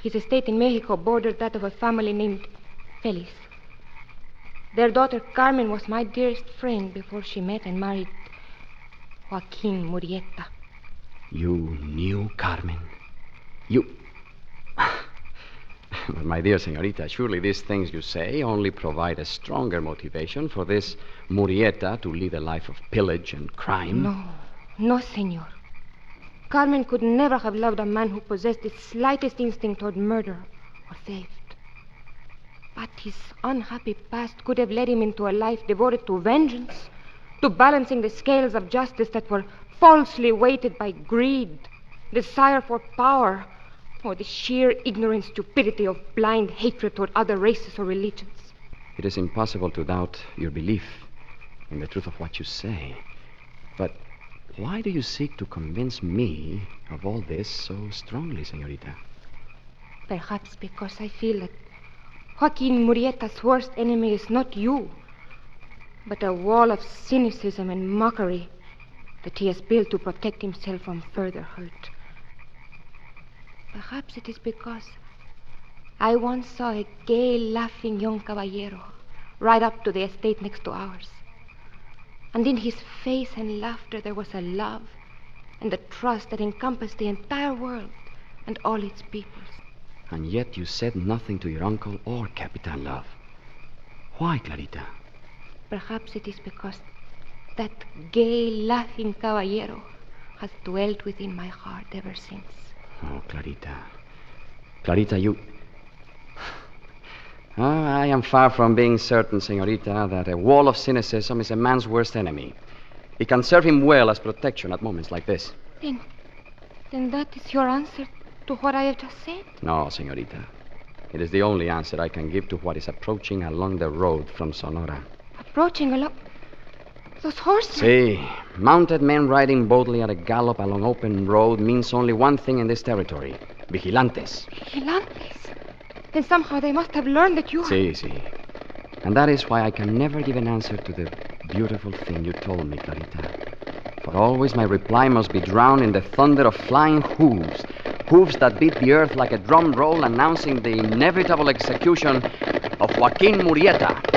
His estate in Mexico bordered that of a family named Feliz. Their daughter Carmen was my dearest friend before she met and married Joaquin Murrieta. You knew Carmen? You... But my dear señorita, surely these things you say only provide a stronger motivation for this Murrieta to lead a life of pillage and crime. No, senor. Carmen could never have loved a man who possessed the slightest instinct toward murder or theft. But his unhappy past could have led him into a life devoted to vengeance, to balancing the scales of justice that were falsely weighted by greed, desire for power, or the sheer ignorant stupidity of blind hatred toward other races or religions. It is impossible to doubt your belief in the truth of what you say. But why do you seek to convince me of all this so strongly, señorita? Perhaps because I feel that Joaquin Murrieta's worst enemy is not you, but a wall of cynicism and mockery that he has built to protect himself from further hurt. Perhaps it is because I once saw a gay, laughing young caballero ride up to the estate next to ours. And in his face and laughter there was a love and a trust that encompassed the entire world and all its peoples. And yet you said nothing to your uncle or Capitan Love. Why, Clarita? Perhaps it is because that gay, laughing caballero has dwelt within my heart ever since. Oh, Clarita. Clarita, you... I am far from being certain, señorita, that a wall of cynicism is a man's worst enemy. It can serve him well as protection at moments like this. Then that is your answer to what I have just said? No, señorita. It is the only answer I can give to what is approaching along the road from Sonora. Approaching along... Those horses? See, mounted men riding boldly at a gallop along open road means only one thing in this territory. Vigilantes. Vigilantes? Then somehow they must have learned that you are... See. And that is why I can never give an answer to the beautiful thing you told me, Clarita. For always my reply must be drowned in the thunder of flying hooves. Hooves that beat the earth like a drum roll announcing the inevitable execution of Joaquin Murrieta.